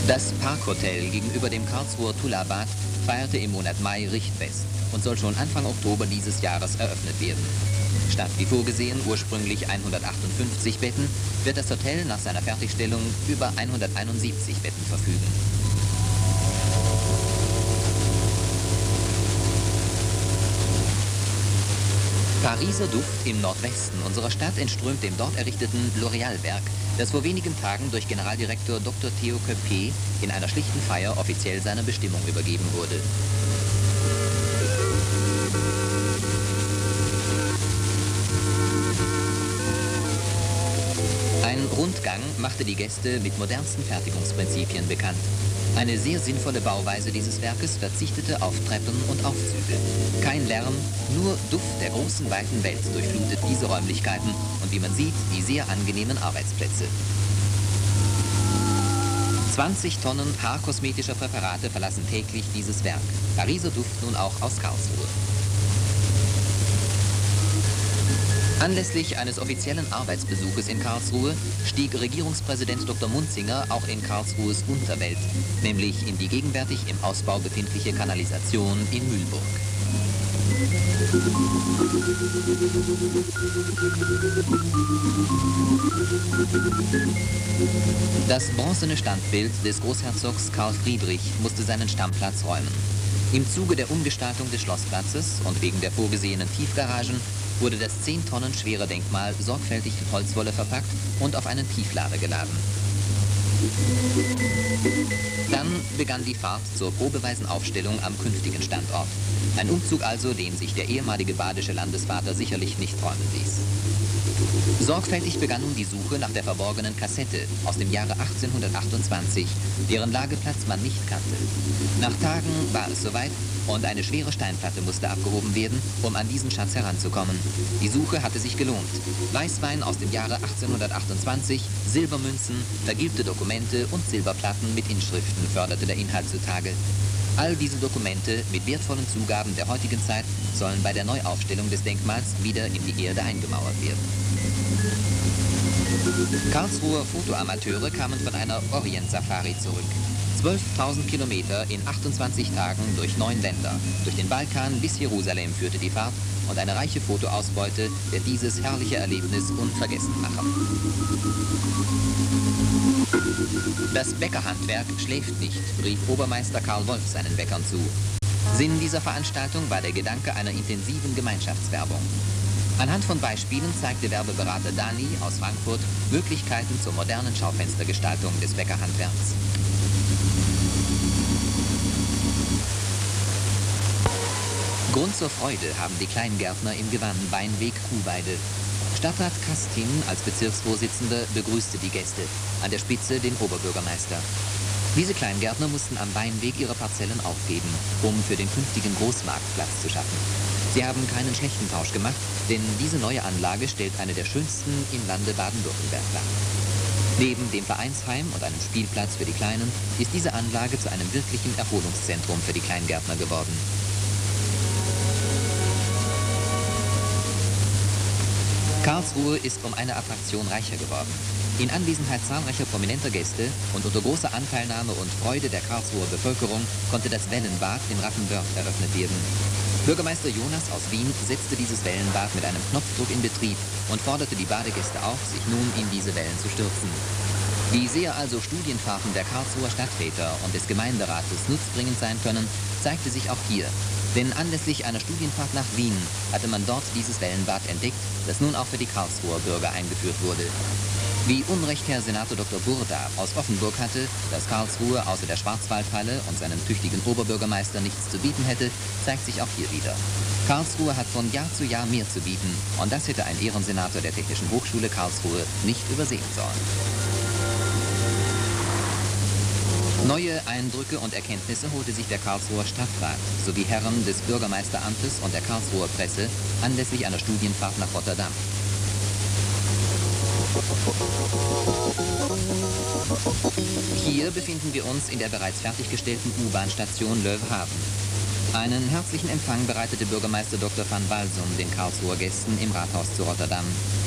Das Parkhotel gegenüber dem Karlsruher Tullabad feierte im Monat Mai Richtfest und soll schon Anfang Oktober dieses Jahres eröffnet werden. Statt wie vorgesehen ursprünglich 158 Betten, wird das Hotel nach seiner Fertigstellung über 171 Betten verfügen. Pariser Duft im Nordwesten unserer Stadt entströmt dem dort errichteten L'Oréal-Werk, das vor wenigen Tagen durch Generaldirektor Dr. Theo Köpke in einer schlichten Feier offiziell seiner Bestimmung übergeben wurde. Ein Rundgang machte die Gäste mit modernsten Fertigungsprinzipien bekannt. Eine sehr sinnvolle Bauweise dieses Werkes verzichtete auf Treppen und Aufzüge. Kein Lärm, nur Duft der großen, weiten Welt durchflutet diese Räumlichkeiten und wie man sieht, die sehr angenehmen Arbeitsplätze. 20 Tonnen haarkosmetischer Präparate verlassen täglich dieses Werk. Pariser Duft nun auch aus Karlsruhe. Anlässlich eines offiziellen Arbeitsbesuches in Karlsruhe stieg Regierungspräsident Dr. Munzinger auch in Karlsruhes Unterwelt, nämlich in die gegenwärtig im Ausbau befindliche Kanalisation in Mühlburg. Das bronzene Standbild des Großherzogs Karl Friedrich musste seinen Stammplatz räumen. Im Zuge der Umgestaltung des Schlossplatzes und wegen der vorgesehenen Tiefgaragen wurde das 10 Tonnen schwere Denkmal sorgfältig in Holzwolle verpackt und auf einen Tieflader geladen. Dann begann die Fahrt zur probeweisen Aufstellung am künftigen Standort. Ein Umzug also, den sich der ehemalige badische Landesvater sicherlich nicht träumen ließ. Sorgfältig begann nun die Suche nach der verborgenen Kassette aus dem Jahre 1828, deren Lageplatz man nicht kannte. Nach Tagen war es soweit und eine schwere Steinplatte musste abgehoben werden, um an diesen Schatz heranzukommen. Die Suche hatte sich gelohnt. Weißwein aus dem Jahre 1828, Silbermünzen, vergilbte Dokumente und Silberplatten mit Inschriften förderte der Inhalt zutage. All diese Dokumente mit wertvollen Zugaben der heutigen Zeit sollen bei der Neuaufstellung des Denkmals wieder in die Erde eingemauert werden. Karlsruher Fotoamateure kamen von einer Orient-Safari zurück. 12.000 Kilometer in 28 Tagen durch 9 Länder. Durch den Balkan bis Jerusalem führte die Fahrt und eine reiche Fotoausbeute wird dieses herrliche Erlebnis unvergessen machen. Das Bäckerhandwerk schläft nicht, rief Obermeister Karl Wolf seinen Bäckern zu. Sinn dieser Veranstaltung war der Gedanke einer intensiven Gemeinschaftswerbung. Anhand von Beispielen zeigte Werbeberater Dani aus Frankfurt Möglichkeiten zur modernen Schaufenstergestaltung des Bäckerhandwerks. Grund zur Freude haben die Kleingärtner im Gewand Beinweg-Kuhweide. Stadtrat Kastin als Bezirksvorsitzender begrüßte die Gäste, an der Spitze den Oberbürgermeister. Diese Kleingärtner mussten am Weinweg ihre Parzellen aufgeben, um für den künftigen Großmarkt Platz zu schaffen. Sie haben keinen schlechten Tausch gemacht, denn diese neue Anlage stellt eine der schönsten im Lande Baden-Württemberg dar. Neben dem Vereinsheim und einem Spielplatz für die Kleinen ist diese Anlage zu einem wirklichen Erholungszentrum für die Kleingärtner geworden. Karlsruhe ist um eine Attraktion reicher geworden. In Anwesenheit zahlreicher prominenter Gäste und unter großer Anteilnahme und Freude der Karlsruher Bevölkerung konnte das Wellenbad in Raffenwörth eröffnet werden. Bürgermeister Jonas aus Wien setzte dieses Wellenbad mit einem Knopfdruck in Betrieb und forderte die Badegäste auf, sich nun in diese Wellen zu stürzen. Wie sehr also Studienfahrten der Karlsruher Stadtväter und des Gemeinderates nutzbringend sein können, zeigte sich auch hier. Denn anlässlich einer Studienfahrt nach Wien hatte man dort dieses Wellenbad entdeckt, das nun auch für die Karlsruher Bürger eingeführt wurde. Wie Unrecht Herr Senator Dr. Burda aus Offenburg hatte, dass Karlsruhe außer der Schwarzwaldhalle und seinem tüchtigen Oberbürgermeister nichts zu bieten hätte, zeigt sich auch hier wieder. Karlsruhe hat von Jahr zu Jahr mehr zu bieten und das hätte ein Ehrensenator der Technischen Hochschule Karlsruhe nicht übersehen sollen. Neue Eindrücke und Erkenntnisse holte sich der Karlsruher Stadtrat sowie Herren des Bürgermeisteramtes und der Karlsruher Presse anlässlich einer Studienfahrt nach Rotterdam. Hier befinden wir uns in der bereits fertiggestellten U-Bahn-Station Löwhaven. Einen herzlichen Empfang bereitete Bürgermeister Dr. van Walsum den Karlsruher Gästen im Rathaus zu Rotterdam.